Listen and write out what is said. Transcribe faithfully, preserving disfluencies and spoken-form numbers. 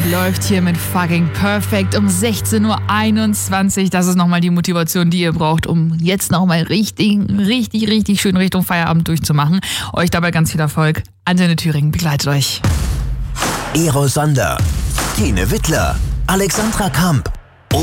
läuft hier mit fucking Perfect um sechzehn Uhr einundzwanzig. Das ist nochmal die Motivation, die ihr braucht, um jetzt nochmal richtig, richtig, richtig schön Richtung Feierabend durchzumachen. Euch dabei ganz viel Erfolg. Antenne Thüringen begleitet euch. Ero Sander, Tine Wittler, Alexandra Kamp